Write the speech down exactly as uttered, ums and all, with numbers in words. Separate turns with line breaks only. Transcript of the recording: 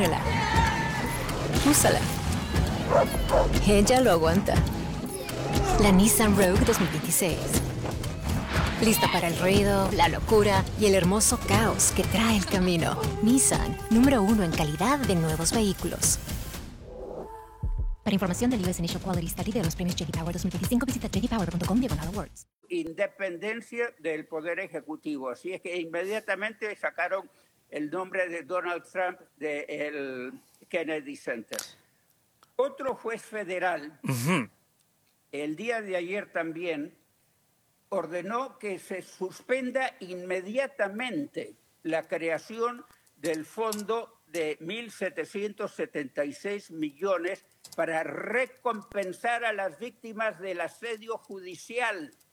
Agárrala. Úsala. Ella lo aguanta. La Nissan Rogue dos mil veintiséis. Lista para el ruido, la locura y el hermoso caos que trae el camino. Nissan, número uno en calidad de nuevos vehículos. Para información del U S Initial Quality Study de los premios J D Power dos mil veinticinco, visita j d power punto com diagonal awards.
Independencia del Poder Ejecutivo. Así es que inmediatamente sacaron el nombre de Donald Trump del Kennedy Center. Otro juez federal, uh-huh. el día de ayer también, ordenó que se suspenda inmediatamente la creación del fondo de mil setecientos setenta y seis millones para recompensar a las víctimas del asedio judicial